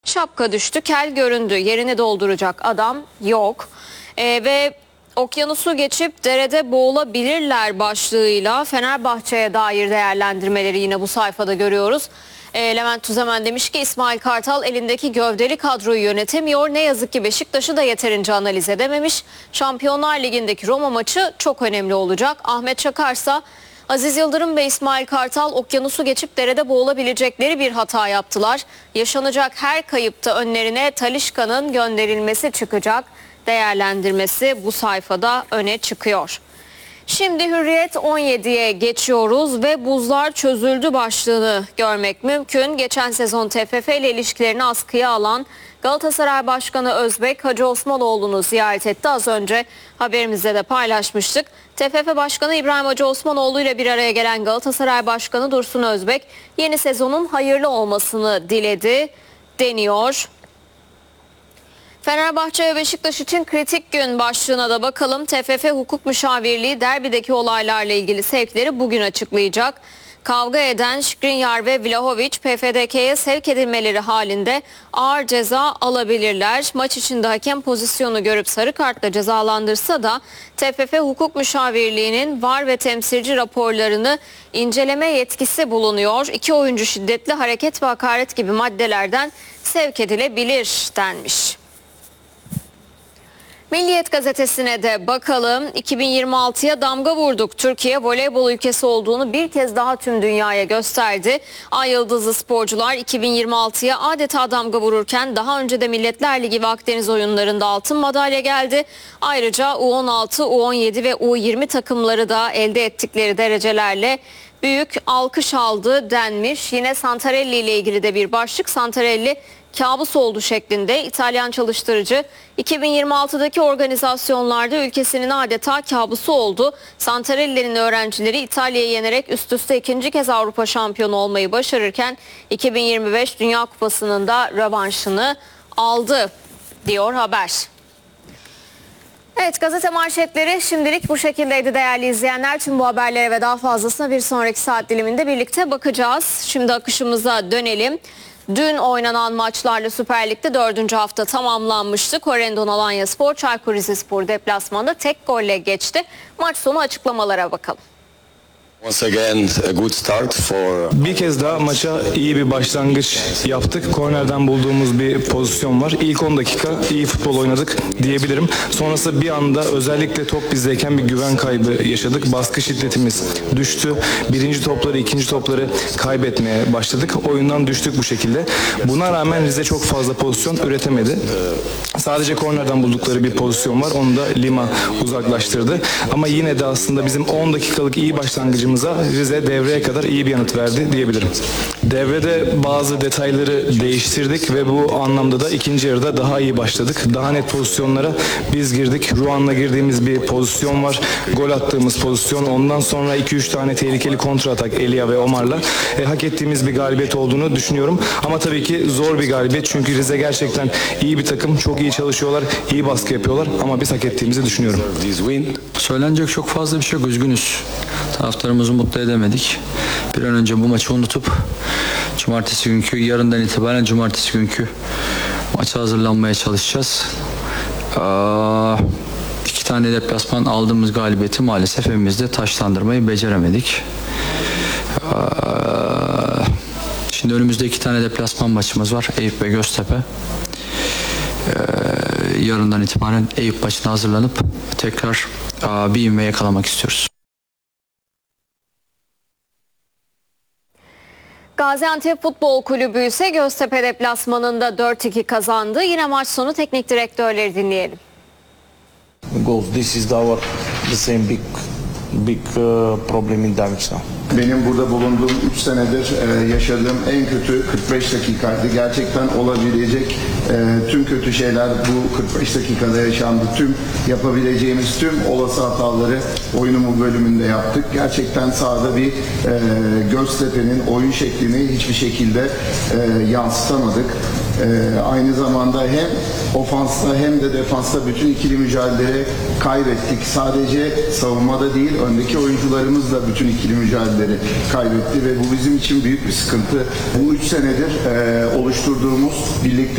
Şapka düştü, kel göründü. Yerini dolduracak adam yok. Ve okyanusu geçip derede boğulabilirler başlığıyla Fenerbahçe'ye dair değerlendirmeleri yine bu sayfada görüyoruz. Levent Tüzemen demiş ki İsmail Kartal elindeki gövdeli kadroyu yönetemiyor. Ne yazık ki Beşiktaş'ı da yeterince analiz edememiş. Şampiyonlar Ligi'ndeki Roma maçı çok önemli olacak. Ahmet Çakarsa Aziz Yıldırım ve İsmail Kartal okyanusu geçip derede boğulabilecekleri bir hata yaptılar. Yaşanacak her kayıpta önlerine Talisca'nın gönderilmesi çıkacak değerlendirmesi bu sayfada öne çıkıyor. Şimdi Hürriyet 17'ye geçiyoruz ve buzlar çözüldü başlığını görmek mümkün. Geçen sezon TFF ile ilişkilerini askıya alan Galatasaray Başkanı Özbek Hacı Osmanoğlu'nu ziyaret etti. Az önce haberimizde de paylaşmıştık. TFF Başkanı İbrahim Hacı Osmanoğlu ile bir araya gelen Galatasaray Başkanı Dursun Özbek yeni sezonun hayırlı olmasını diledi deniyor. Fenerbahçe ve Beşiktaş için kritik gün başlığına da bakalım. TFF Hukuk Müşavirliği derbideki olaylarla ilgili sevkleri bugün açıklayacak. Kavga eden Skriniar ve Vlahovic PFDK'ye sevk edilmeleri halinde ağır ceza alabilirler. Maç içinde hakem pozisyonu görüp sarı kartla cezalandırsa da TFF Hukuk Müşavirliği'nin VAR ve temsilci raporlarını inceleme yetkisi bulunuyor. İki oyuncu şiddetli hareket ve hakaret gibi maddelerden sevk edilebilir denmiş. Milliyet gazetesine de bakalım. 2026'ya damga vurduk. Türkiye voleybol ülkesi olduğunu bir kez daha tüm dünyaya gösterdi. Ay yıldızlı sporcular 2026'ya adeta damga vururken daha önce de Milletler Ligi ve Akdeniz oyunlarında altın madalya geldi. Ayrıca U16, U17 ve U20 takımları da elde ettikleri derecelerle büyük alkış aldı denmiş. Yine Santarelli ile ilgili de bir başlık. Santarelli kabus oldu şeklinde. İtalyan çalıştırıcı 2026'daki organizasyonlarda ülkesinin adeta kabusu oldu. Santarelli'nin öğrencileri İtalya'yı yenerek üst üste ikinci kez Avrupa şampiyonu olmayı başarırken 2025 Dünya Kupası'nın da rövanşını aldı diyor haber. Evet, gazete manşetleri şimdilik bu şekildeydi değerli izleyenler. Tüm bu haberlere ve daha fazlasına bir sonraki saat diliminde birlikte bakacağız. Şimdi akışımıza dönelim. Dün oynanan maçlarla Süper Lig'de 4. hafta tamamlanmıştı. Corendon Alanyaspor, Çaykur Rizespor deplasmanda tek golle geçti. Maç sonu açıklamalara bakalım. Bir kez daha maça iyi bir başlangıç yaptık. Kornerden bulduğumuz bir pozisyon var. İlk 10 dakika iyi futbol oynadık diyebilirim. Sonrası bir anda özellikle top bizdeyken bir güven kaybı yaşadık. Baskı şiddetimiz düştü. Birinci topları, ikinci topları kaybetmeye başladık. Oyundan düştük bu şekilde. Buna rağmen Rize çok fazla pozisyon üretemedi. Sadece kornerden buldukları bir pozisyon var. Onu da Lima uzaklaştırdı. Ama yine de aslında bizim 10 dakikalık iyi başlangıcımız Rize devreye kadar iyi bir yanıt verdi diyebilirim. Devrede bazı detayları değiştirdik ve bu anlamda da ikinci yarıda daha iyi başladık. Daha net pozisyonlara biz girdik. Ruan'la girdiğimiz bir pozisyon var. Gol attığımız pozisyon. Ondan sonra 2-3 tane tehlikeli kontra atak Elia ve Omar'la hak ettiğimiz bir galibiyet olduğunu düşünüyorum. Ama tabii ki zor bir galibiyet. Çünkü Rize gerçekten iyi bir takım. Çok iyi çalışıyorlar. İyi baskı yapıyorlar. Ama biz hak ettiğimizi düşünüyorum. Söylenecek çok fazla bir şey yok. Üzgünüz. Taraftarımızı mutlu edemedik. Bir an önce bu maçı unutup yarından itibaren cumartesi günkü maça hazırlanmaya çalışacağız. 2 tane deplasman aldığımız galibiyeti maalesef evimizde taşlandırmayı beceremedik. Şimdi önümüzde 2 tane deplasman maçımız var. Eyüp ve Göztepe. Yarından itibaren Eyüp maçına hazırlanıp tekrar bir ivme yakalamak istiyoruz. Gaziantep Futbol Kulübü ise Göztepe deplasmanında 4-2 kazandı. Yine maç sonu teknik direktörleri dinleyelim. This is the same big problem in Daviçna. Benim burada bulunduğum 3 senedir yaşadığım en kötü 45 dakikaydı. Gerçekten olabilecek tüm kötü şeyler bu 45 dakikada yaşandı. Tüm yapabileceğimiz tüm olası hataları oyunun bu bölümünde yaptık. Gerçekten sahada bir Göztepe'nin oyun şeklini hiçbir şekilde yansıtamadık. Aynı zamanda hem ofansta hem de defansta bütün ikili mücadele kaybettik. Sadece savunmada değil, öndeki oyuncularımız da bütün ikili mücadeleleri kaybetti ve bu bizim için büyük bir sıkıntı. Bu 3 senedir oluşturduğumuz birlikte